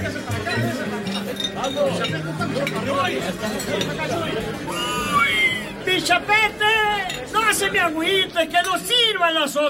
¡Pichapete! ¡No se me agüite, que no sirvan las otras!